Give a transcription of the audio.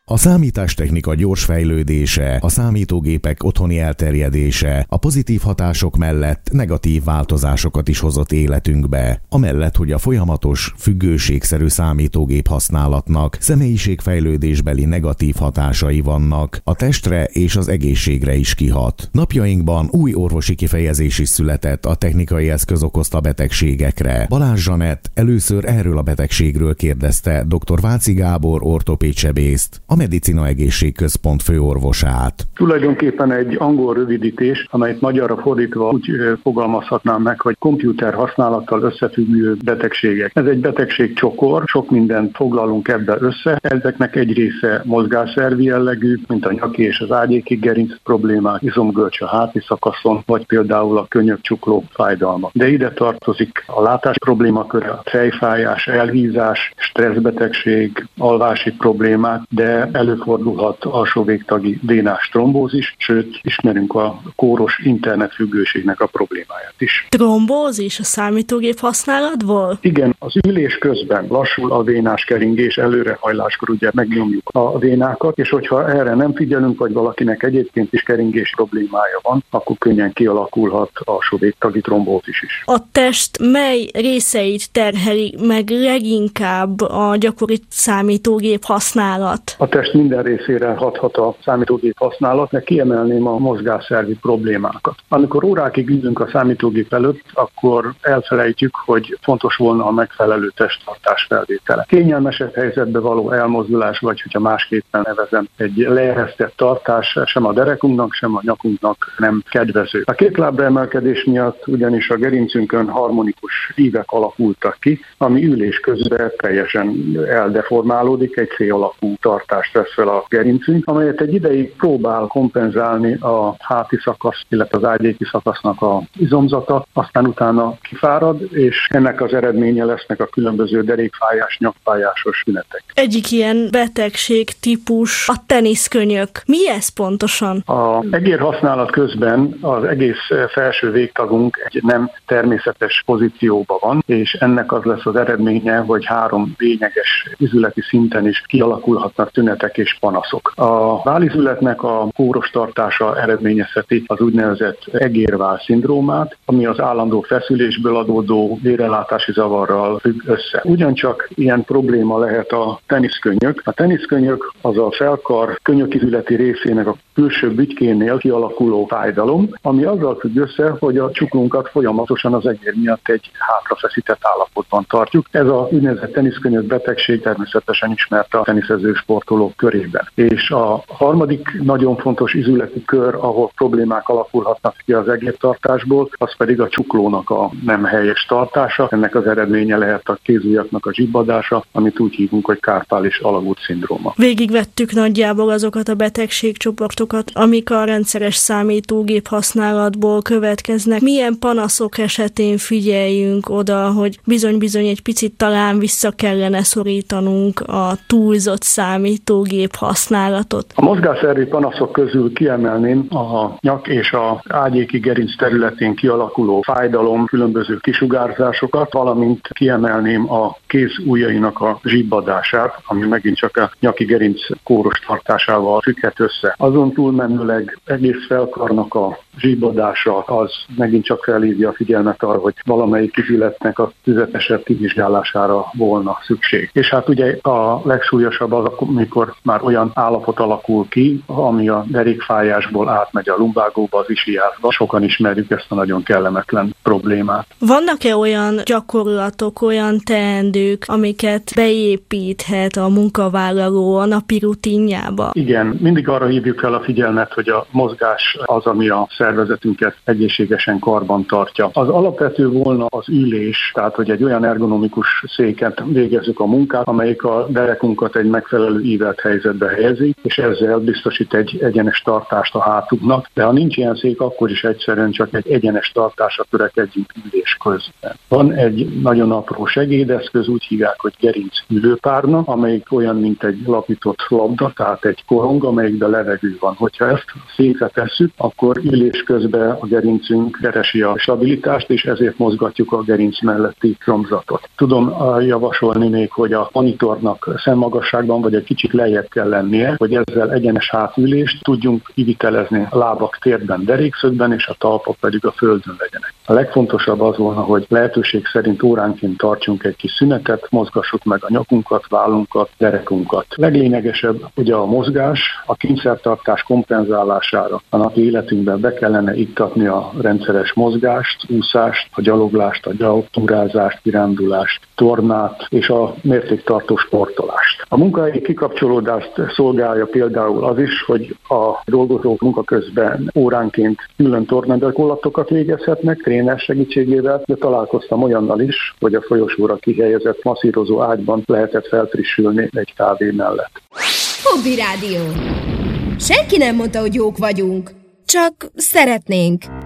A számítástechnika gyors fejlődése, a számítógépek otthoni elterjedése a pozitív hatások mellett negatív változásokat is hozott életünkbe. Amellett, hogy a folyamatos, függőségszerű számítógép használatnak személyiségfejlődésbeli negatív hatásai vannak, a testre és az egészségre is kihat. Napjainkban új orvosi kifejezés is született a technikai eszköz okozta betegségekre. Balázs Zsanett először erről a betegségről kérdezte dr. Váci Gábor ortopédsebészt, a Medicina Egészségközpont főorvosát. Tulajdonképpen egy angol rövidítés, amelyet magyarra fordítva úgy fogalmazhatnám meg, hogy komputer használattal összefüggő betegségek. Ez egy betegségcsokor, sok mindent foglalunk ebbe össze. Ezeknek egy része mozgásszervi jellegű, mint a nyaki és az ágyéki gerinc problémák, izomgörcs a háti szakaszon, vagy például a könyökcsukló fájdalma. De ide tartozik a látás problémaköre, a fejfájás, elhízás, stresszbetegség, alvási problémák, de előfordulhat alsó végtagi vénás trombózis, sőt, ismerünk a kóros internetfüggőségnek a problémáját is. Trombózis a számítógép használatból? Igen, az ülés közben lassul a vénás keringés, előrehajláskor ugye megnyomjuk a vénákat, és hogyha erre nem figyelünk, vagy valakinek egyébként is keringés problémája van, akkor könnyen kialakulhat alsó végtagi trombózis is. A test mely részeit terheli meg leginkább a gyakori számítógép használat? A test minden részére hathat a számítógép használat, de kiemelném a mozgásszervi problémákat. Amikor órákig ülünk a számítógép előtt, akkor elfelejtjük, hogy fontos volna a megfelelő testtartás felvétele. Kényelmesebb helyzetbe való elmozdulás, vagy hogyha másképpen nevezem, egy leeresztett tartás sem a derekunknak, sem a nyakunknak nem kedvező. A két lábra emelkedés miatt ugyanis a gerincünkön harmonikus ívek alakultak ki, ami ülés közben teljesen eldeformálódik, egy C-alakú tartást vesz fel a gerincünk, amelyet egy ideig próbál kompenzálni a háti szakasz, illetve az ágyéki szakasznak a izomzata, aztán utána kifárad, és ennek az eredménye lesznek a különböző derékfájás, nyakfájásos tünetek. Egyik ilyen betegség típus a teniszkönyök. Mi ez pontosan? A egér használat közben az egész felső végtagunk egy nem természetes pozícióban van, és ennek az lesz az eredménye, hogy 3 lényeges izületi szinten is kialakulhatnak tünetek és panaszok. A válizületnek a kóros tartása eredményezheti az úgynevezett egérvál-szindrómát, ami az állandó feszülésből adódó vérellátási zavarral függ össze. Ugyancsak ilyen probléma lehet a teniszkönnyök. A teniszkönnyök az a felkar könyökizületi részének a külső bütykénél kialakuló fájdalom, ami azzal függ össze, hogy a csuklunkat folyamatosan az egér miatt egy hátrafeszített állapotban tartjuk. Ez a úgynevezett teniszkönnyök betegség természetesen ismert a teniszező sportolók körében. És a harmadik nagyon fontos izületi kör, ahol problémák alakulhatnak ki az egértartásból, az pedig a csuklónak a nem helyes tartása. Ennek az eredménye lehet a kézujjaknak a zsibbadása, amit úgy hívunk, hogy kárpális alagút-szindróma. Végigvettük nagyjából azokat a betegségcsoportokat, amik a rendszeres számítógép használatból következnek. Milyen panaszok esetén figyeljünk oda, hogy bizony-bizony egy picit talán vissza kellene szorítanunk a túlzott számítógép használatot? A mozgásszervi panaszok közül kiemelném a nyak és az ágyéki gerinc területén kialakuló fájdalom, különböző kisugárzásokat, valamint kiemelném a kéz ujjainak a zsibbadását, ami megint csak a nyaki gerinc kóros tartásával függhet össze. Azon túlmenőleg egész felkarnak a zsibbadása az megint csak felhívja a figyelmet arra, hogy valamelyik izületnek a tüzetesebb kivizsgálására volna szükség. És hát ugye a legsúlyosabb az, amikor már olyan állapot alakul ki, ami a derékfájásból átmegy a lumbágóba, az isiásba. Sokan ismerjük ezt a nagyon kellemetlen problémát. Vannak-e olyan gyakorlatok, olyan teendők, amiket beépíthet a munkavállaló a napi rutinjába? Igen, mindig arra hívjuk fel a figyelmet, hogy a mozgás az, ami a szervezetünket egészségesen karban tartja. Az alapvető volna az ülés, tehát hogy egy olyan ergonomikus széket végezzük a munkát, amelyik a derekunkat egy megfelelő ívelt helyzetbe helyezi, és ezzel biztosít egy egyenes tartást a hátunknak, de ha nincs ilyen szék, akkor is egyszerűen csak egy egyenes tartásra törekedjünk ülés közben. Van egy nagyon apró segédeszköz, úgy hívják, hogy gerinc ülőpárna, amelyik olyan, mint egy lapított labda, tehát egy korong, amelyikben levegő van. Hogyha ezt székre tesszük, akkor ülés ülés közben a gerincünk keresi a stabilitást, és ezért mozgatjuk a gerinc melletti zomzatot. Tudom javasolni még, hogy a monitornak szemmagasságban vagy egy kicsit lejjebb kell lennie, hogy ezzel egyenes hátülést tudjunk kivitelezni, a lábak térben, derékszögben, és a talpak pedig a földön legyenek. A legfontosabb az volna, hogy lehetőség szerint óránként tartsunk egy kis szünetet, mozgassuk meg a nyakunkat, vállunkat, derekunkat. Leglényegesebb ugye a mozgás, a kényszertartás kompenzálására a napi életünkben be kellene iktatni a rendszeres mozgást, úszást, a gyaloglást, a gyalogtúrázást, kirándulást, tornát és a mértéktartó sportolást. A munkahelyi kikapcsolódást szolgálja például az is, hogy a dolgozók munka közben óránként külön tornagyakorlatokat végezhetnek tréner segítségével, de találkoztam olyannal is, hogy a folyosóra kihelyezett masszírozó ágyban lehetett felfrissülni egy kávé mellett. Hobby Rádió. Senki nem mondta, hogy jók vagyunk, csak szeretnénk.